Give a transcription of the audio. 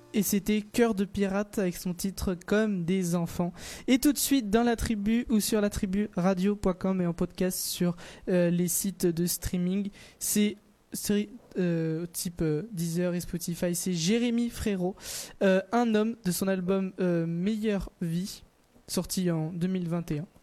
Et c'était Cœur de pirate avec son titre Comme des enfants. Et tout de suite dans la tribu ou sur la tribu radio.com et en podcast sur les sites de streaming. C'est type Deezer et Spotify. C'est Jérémy Frérot, un homme de son album Meilleure Vie, sorti en 2021.